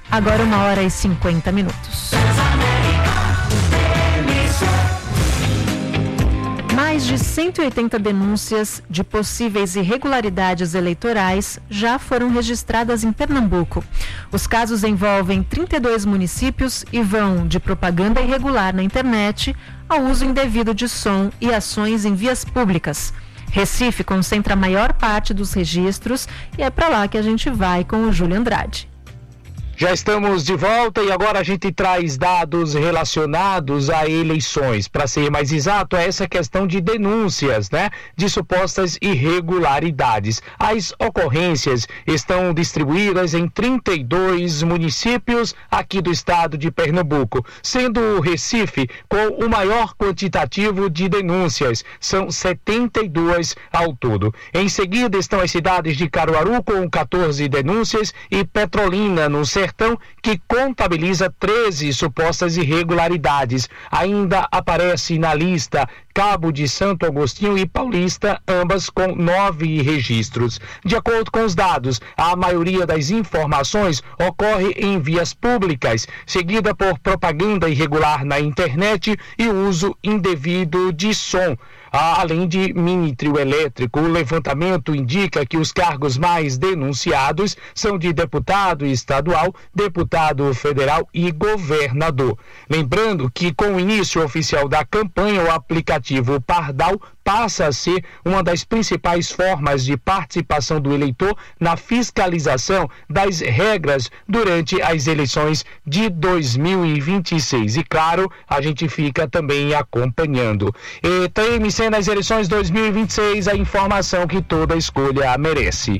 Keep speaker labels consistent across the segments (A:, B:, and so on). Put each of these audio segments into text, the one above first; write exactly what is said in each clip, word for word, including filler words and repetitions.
A: Agora uma hora e cinquenta minutos. Mais de cento e oitenta denúncias de possíveis irregularidades eleitorais já foram registradas em Pernambuco. Os casos envolvem trinta e dois municípios e vão de propaganda irregular na internet ao uso indevido de som e ações em vias públicas. Recife concentra a maior parte dos registros e é para lá que a gente vai com o Júlio Andrade.
B: Já estamos de volta e agora a gente traz dados relacionados a eleições. Para ser mais exato, é essa questão de denúncias, né, de supostas irregularidades. As ocorrências estão distribuídas em trinta e dois municípios aqui do estado de Pernambuco, sendo o Recife com o maior quantitativo de denúncias. São setenta e duas ao todo. Em seguida estão as cidades de Caruaru com quatorze denúncias e Petrolina, no Sertão, que contabiliza treze supostas irregularidades. Ainda aparece na lista Cabo de Santo Agostinho e Paulista, ambas com nove registros. De acordo com os dados, a maioria das informações ocorre em vias públicas, seguida por propaganda irregular na internet e uso indevido de som. Além de mini trio elétrico, o levantamento indica que os cargos mais denunciados são de deputado estadual, deputado federal e governador. Lembrando que com o início oficial da campanha, o aplicativo Pardal passa a ser uma das principais formas de participação do eleitor na fiscalização das regras durante as eleições de dois mil e vinte e seis. E claro, a gente fica também acompanhando. E T M C nas eleições dois mil e vinte e seis, a informação que toda escolha merece.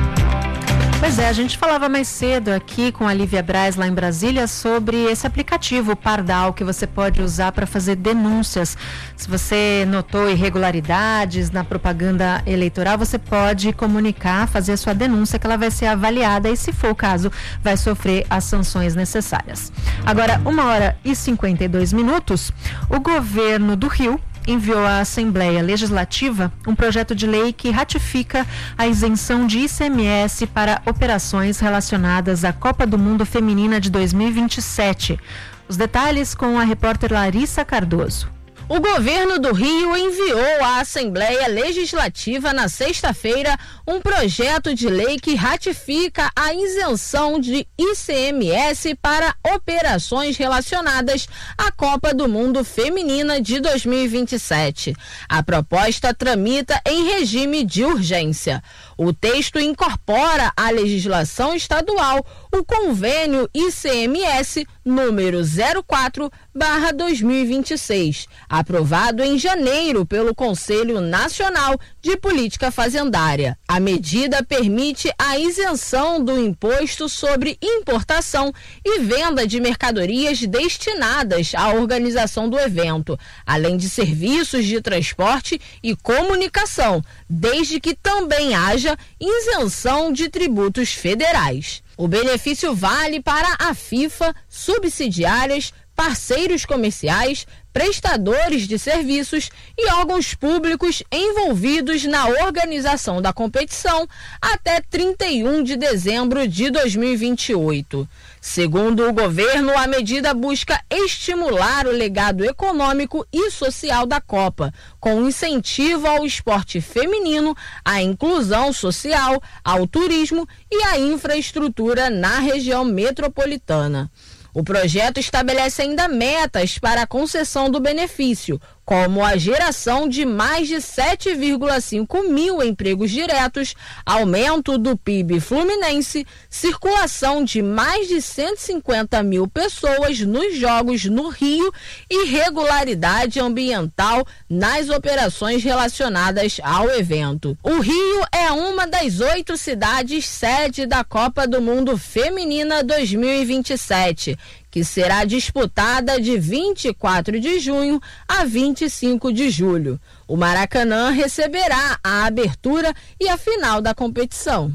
A: Pois é, a gente falava mais cedo aqui com a Lívia Braz lá em Brasília sobre esse aplicativo Pardal que você pode usar para fazer denúncias. Se você notou irregularidades na propaganda eleitoral, você pode comunicar, fazer a sua denúncia que ela vai ser avaliada e, se for o caso, vai sofrer as sanções necessárias. Agora, uma hora e cinquenta e dois minutos, o governo do Rio enviou à Assembleia Legislativa um projeto de lei que ratifica a isenção de I C M S para operações relacionadas à Copa do Mundo Feminina de dois mil e vinte e sete. Os detalhes com a repórter Larissa Cardoso.
C: O governo do Rio enviou à Assembleia Legislativa na sexta-feira um projeto de lei que ratifica a isenção de I C M S para operações relacionadas à Copa do Mundo Feminina de dois mil e vinte e sete. A proposta tramita em regime de urgência. O texto incorpora à legislação estadual o convênio I C M S número zero quatro barra dois mil e vinte e seis, aprovado em janeiro pelo Conselho Nacional de Política Fazendária. A medida permite a isenção do imposto sobre importação e venda de mercadorias destinadas à organização do evento, além de serviços de transporte e comunicação, desde que também haja isenção de tributos federais. O benefício vale para a FIFA, subsidiárias, parceiros comerciais, prestadores de serviços e órgãos públicos envolvidos na organização da competição até trinta e um de dezembro de dois mil e vinte e oito. Segundo o governo, a medida busca estimular o legado econômico e social da Copa, com incentivo ao esporte feminino, à inclusão social, ao turismo e à infraestrutura na região metropolitana. O projeto estabelece ainda metas para a concessão do benefício, como a geração de mais de sete vírgula cinco mil empregos diretos, aumento do P I B fluminense, circulação de mais de cento e cinquenta mil pessoas nos Jogos no Rio e regularidade ambiental nas operações relacionadas ao evento. O Rio é uma das oito cidades sede da Copa do Mundo Feminina dois mil e vinte e sete, que será disputada de vinte e quatro de junho a vinte e cinco de julho. O Maracanã receberá a abertura e a final da competição.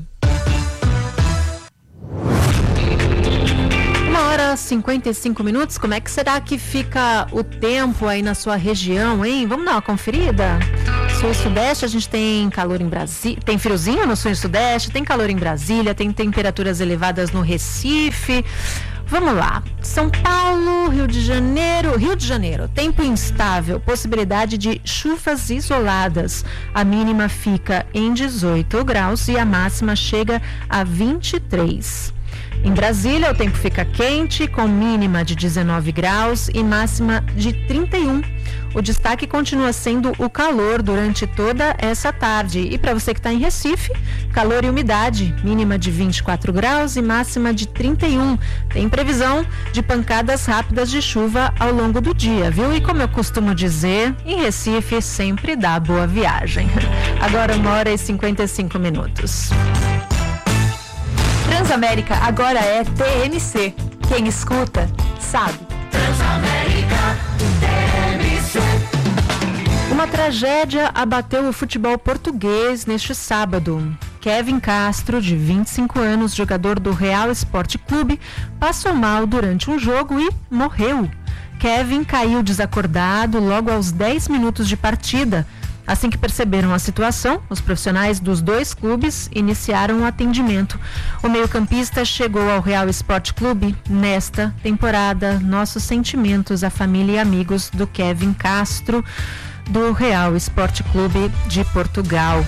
A: Uma hora e cinquenta e cinco minutos, como é que será que fica o tempo aí na sua região, hein? Vamos dar uma conferida? sul e sudeste a gente tem calor em Brasília, tem friozinho no sul e sudeste, tem calor em Brasília, tem temperaturas elevadas no Recife. Vamos lá, São Paulo, Rio de Janeiro, Rio de Janeiro, tempo instável, possibilidade de chuvas isoladas. A mínima fica em dezoito graus e a máxima chega a vinte e três. Em Brasília, o tempo fica quente, com mínima de dezenove graus e máxima de trinta e um. O destaque continua sendo o calor durante toda essa tarde. E para você que está em Recife, calor e umidade, mínima de vinte e quatro graus e máxima de trinta e um. Tem previsão de pancadas rápidas de chuva ao longo do dia, viu? E como eu costumo dizer, em Recife sempre dá boa viagem. Agora uma hora e cinquenta e cinco minutos.
D: Transamérica agora é T M C. Quem escuta, sabe.
A: Transamérica T M C. Uma tragédia abateu o futebol português neste sábado. Kevin Castro, de vinte e cinco anos, jogador do Real Esporte Clube, passou mal durante um jogo e morreu. Kevin caiu desacordado logo aos dez minutos de partida. Assim que perceberam a situação, os profissionais dos dois clubes iniciaram o atendimento. O meio-campista chegou ao Real Esporte Clube nesta temporada. Nossos sentimentos à família e amigos do Kevin Castro, do Real Esporte Clube de Portugal.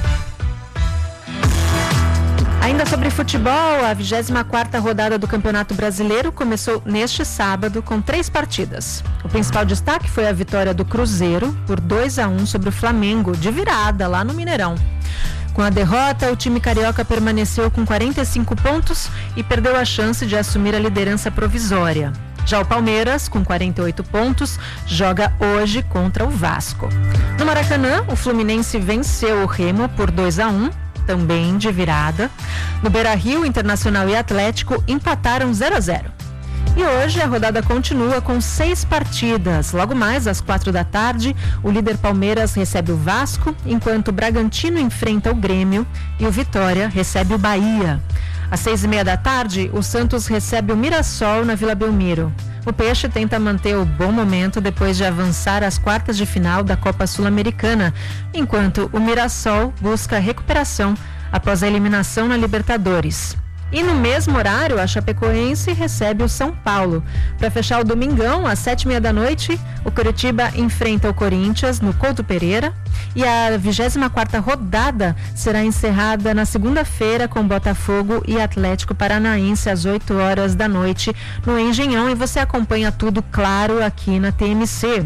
A: Ainda sobre futebol, a vigésima quarta rodada do Campeonato Brasileiro começou neste sábado com três partidas. O principal destaque foi a vitória do Cruzeiro por dois a um sobre o Flamengo, de virada lá no Mineirão. Com a derrota, o time carioca permaneceu com quarenta e cinco pontos e perdeu a chance de assumir a liderança provisória. Já o Palmeiras, com quarenta e oito pontos, joga hoje contra o Vasco. No Maracanã, o Fluminense venceu o Remo por dois a um. Também de virada. No Beira-Rio, Internacional e Atlético empataram zero a zero. E hoje a rodada continua com seis partidas. Logo mais, às quatro da tarde, o líder Palmeiras recebe o Vasco, enquanto o Bragantino enfrenta o Grêmio e o Vitória recebe o Bahia. Às seis e meia da tarde, o Santos recebe o Mirassol na Vila Belmiro. O Peixe tenta manter o bom momento depois de avançar às quartas de final da Copa Sul-Americana, enquanto o Mirassol busca recuperação após a eliminação na Libertadores. E no mesmo horário, a Chapecoense recebe o São Paulo. Para fechar o domingão, às sete e meia da noite, o Curitiba enfrenta o Corinthians no Couto Pereira. E a vigésima quarta rodada será encerrada na segunda-feira com Botafogo e Atlético Paranaense às oito horas da noite no Engenhão. E você acompanha tudo, claro, aqui na T M C.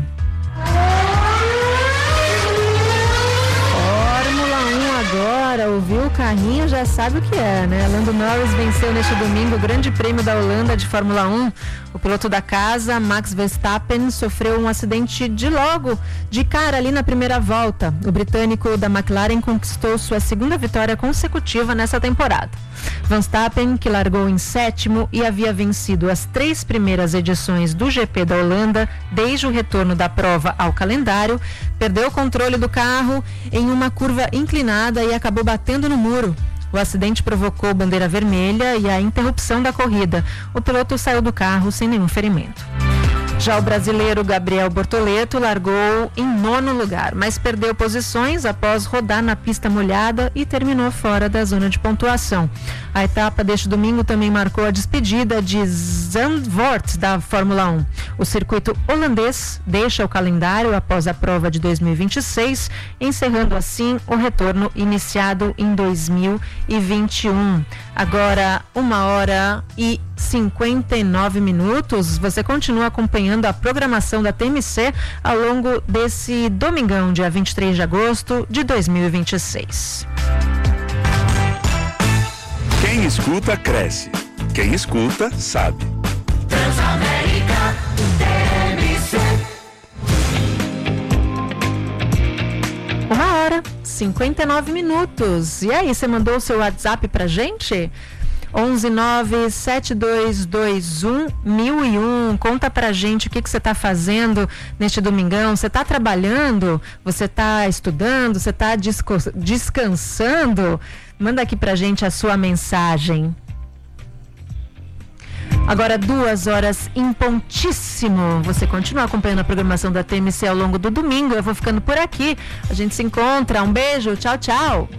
A: Agora, ouviu o carrinho, já sabe o que é, né? Lando Norris venceu neste domingo o Grande Prêmio da Holanda de Fórmula um. O piloto da casa, Max Verstappen, sofreu um acidente de logo, de cara ali na primeira volta. O britânico da McLaren conquistou sua segunda vitória consecutiva nessa temporada. Verstappen, que largou em sétimo e havia vencido as três primeiras edições do G P da Holanda desde o retorno da prova ao calendário, perdeu o controle do carro em uma curva inclinada e acabou batendo no muro. O acidente provocou bandeira vermelha e a interrupção da corrida. O piloto saiu do carro sem nenhum ferimento. Já o brasileiro Gabriel Bortoleto largou em nono lugar, mas perdeu posições após rodar na pista molhada e terminou fora da zona de pontuação. A etapa deste domingo também marcou a despedida de Zandvoort da Fórmula um. O circuito holandês deixa o calendário após a prova de dois mil e vinte e seis, encerrando assim o retorno iniciado em dois mil e vinte e um. Agora, uma hora e cinquenta e nove minutos. Você continua acompanhando a programação da T M C ao longo desse domingão, dia vinte e três de agosto de dois mil e vinte e seis.
E: Quem escuta, cresce. Quem escuta, sabe.
A: Transamérica T M C. Uma hora, cinquenta e nove minutos. E aí, você mandou o seu WhatsApp pra gente? onze nove sete dois dois um mil e um. Conta pra gente o que que você tá fazendo neste domingão. Você tá trabalhando? Você tá estudando? Você tá desco- descansando? Manda aqui pra gente a sua mensagem. Agora duas horas em pontíssimo. Você continua acompanhando a programação da T M C ao longo do domingo. Eu vou ficando por aqui. A gente se encontra. Um beijo. Tchau, tchau.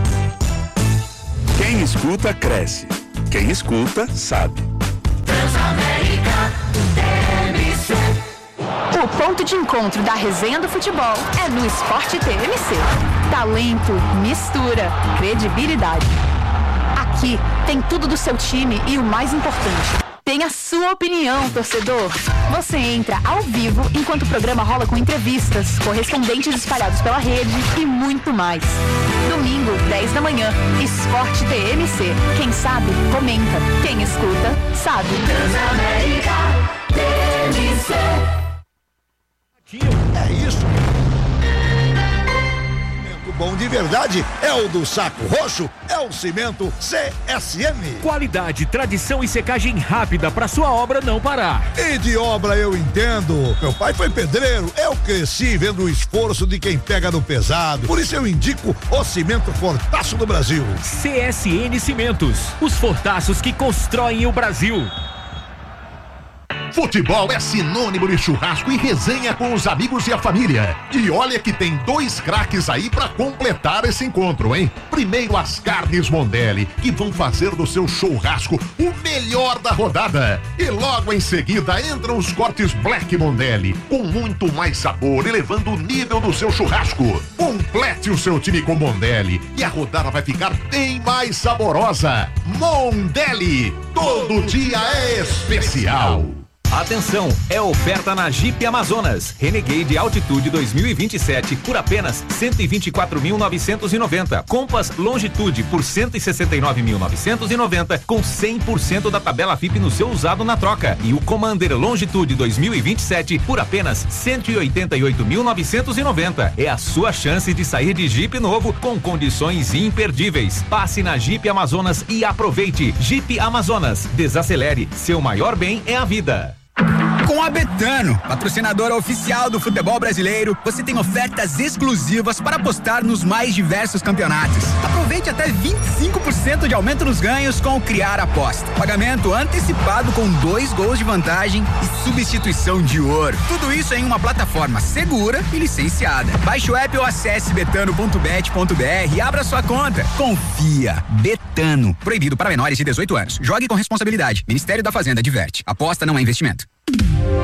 E: Quem escuta, cresce. Quem escuta, sabe.
D: Transamérica T M C. O ponto de encontro da resenha do futebol é no Esporte T M C. Talento, mistura, credibilidade. Aqui tem tudo do seu time e o mais importante, tem a sua opinião, torcedor. Você entra ao vivo enquanto o programa rola com entrevistas, correspondentes espalhados pela rede e muito mais. Domingo, dez da manhã, Esporte T M C. Quem sabe, comenta. Quem escuta, sabe. Transamérica T M C.
F: É isso. Bom de verdade é o do Saco Roxo, é o cimento C S M.
G: Qualidade, tradição e secagem rápida para sua obra não parar.
F: E de obra eu entendo. Meu pai foi pedreiro, eu cresci vendo o esforço de quem pega no pesado. Por isso eu indico o cimento Fortaço do Brasil.
G: C S N Cimentos, os fortaços que constroem o Brasil.
H: Futebol é sinônimo de churrasco e resenha com os amigos e a família. E olha que tem dois craques aí pra completar esse encontro, hein? Primeiro as carnes Mondelli, que vão fazer do seu churrasco o melhor da rodada. E logo em seguida entram os cortes Black Mondelli, com muito mais sabor, elevando o nível do seu churrasco. Complete o seu time com Mondelli e a rodada vai ficar bem mais saborosa. Mondelli, todo dia é especial.
I: Atenção, é oferta na Jeep Amazonas Renegade Altitude dois mil e vinte e sete por apenas cento e vinte e quatro mil novecentos e noventa. Compass Longitude por cento e sessenta e nove mil novecentos e noventa com cem por cento da tabela F I P no seu usado na troca. E o Commander Longitude dois mil e vinte e sete por apenas cento e oitenta e oito mil novecentos e noventa. É a sua chance de sair de Jeep novo com condições imperdíveis. Passe na Jeep Amazonas e aproveite. Jeep Amazonas, desacelere, seu maior bem é a vida.
J: Com a Betano, patrocinadora oficial do futebol brasileiro, você tem ofertas exclusivas para apostar nos mais diversos campeonatos. Aproveite até vinte e cinco por cento de aumento nos ganhos com o Criar Aposta. Pagamento antecipado com dois gols de vantagem e substituição de ouro. Tudo isso em uma plataforma segura e licenciada. Baixe o app ou acesse betano ponto bet ponto br e abra sua conta. Confia. Betano. Proibido para menores de dezoito anos. Jogue com responsabilidade. Ministério da Fazenda adverte. Aposta não é investimento.